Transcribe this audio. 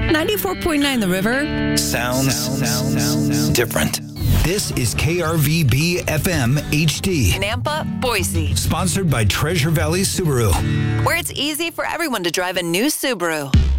94.9 The River. Sounds different. This is KRVB FM HD. Nampa, Boise. Sponsored by Treasure Valley Subaru. Where it's easy for everyone to drive a new Subaru.